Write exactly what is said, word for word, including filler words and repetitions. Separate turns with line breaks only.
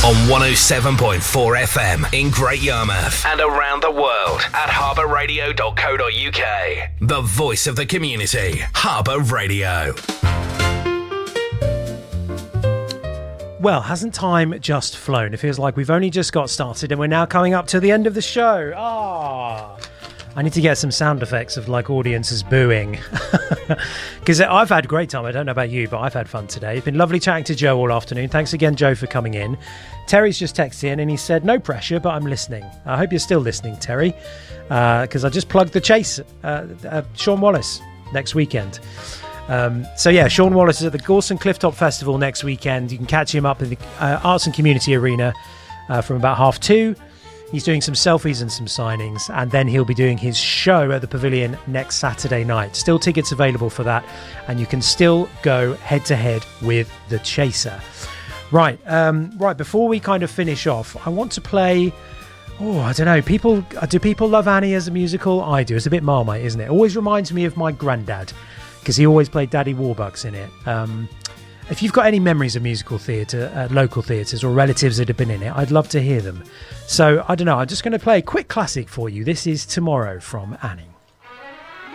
on one oh seven point four F M in Great Yarmouth and around the world at harbour radio dot co dot U K. The voice of the community, Harbour Radio.
Well, hasn't time just flown? It feels like we've only just got started and we're now coming up to the end of the show. Ah, I need to get some sound effects of like audiences booing. Because I've had a great time. I don't know about you, but I've had fun today. It's been lovely chatting to Joe all afternoon. Thanks again, Joe, for coming in. Terry's just texted in and he said, no pressure, but I'm listening. I hope you're still listening, Terry, because uh, I just plugged the Chase, uh, uh, Sean Wallace, next weekend. Um, so yeah, Sean Wallace is at the Gorson Clifftop Festival next weekend. You can catch him up in the uh, Arts and Community Arena uh, from about half two. He's doing some selfies and some signings, and then he'll be doing his show at the Pavilion next Saturday night. Still tickets available for that, and you can still go head to head with the Chaser. Right, um, right. Before we kind of finish off, I want to play. Oh, I don't know. People do people love Annie as a musical? I do. It's a bit Marmite, isn't it? It always reminds me of my granddad because he always played Daddy Warbucks in it. Um, If you've got any memories of musical theatre, uh, local theatres or relatives that have been in it, I'd love to hear them. So, I don't know, I'm just going to play a quick classic for you. This is Tomorrow from Annie.